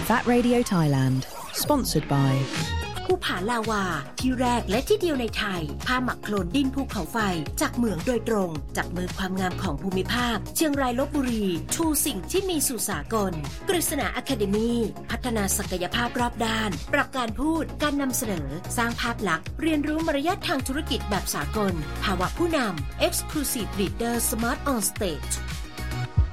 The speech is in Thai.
That Radio Thailand Sponsored by ภูผาลาวาที่แรกและที่เดียวในไทยผ้าหมักโคลนดินภูเขาไฟจากเหมืองโดยตรงจากมือความงามของภูมิภาคเชียงรายลพบุรีชูสิ่งที่มีสู่สากลกฤษณาอะคาเดมีพัฒนาศักยภาพรอบด้านปรับการพูดการนำเสนอสร้างภาพลักษณ์เรียนรู้มารยาททางธุรกิจแบบสากลภาวะผู้นำ Exclusive Leader Smart on Stage